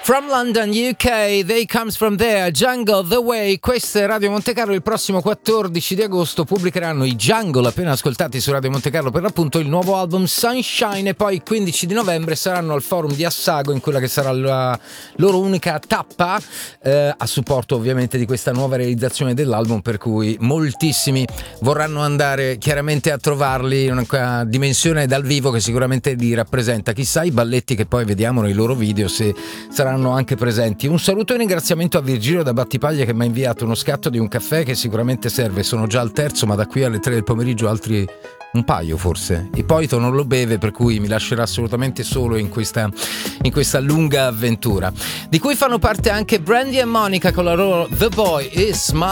From London, UK, They Comes From There, Jungle, The Way. Questa è Radio Monte Carlo. Il prossimo 14 di agosto pubblicheranno i Jungle, appena ascoltati su Radio Monte Carlo, per l'appunto il nuovo album Sunshine, e poi il 15 di novembre saranno al Forum di Assago, in quella che sarà la loro unica tappa, a supporto ovviamente di questa nuova realizzazione dell'album, per cui moltissimi vorranno andare chiaramente a trovarli, una dimensione dal vivo che sicuramente li rappresenta. Chissà i balletti che poi vediamo nei loro video se saranno anche presenti. Un saluto e un ringraziamento a Virgilio da Battipaglia, che mi ha inviato uno scatto di un caffè che sicuramente serve. Sono già al terzo, ma da qui alle 3 del pomeriggio altri un paio forse. Ippolito non lo beve, per cui mi lascerà assolutamente solo in questa lunga avventura, di cui fanno parte anche Brandy e Monica con la loro The Boy Is Mine.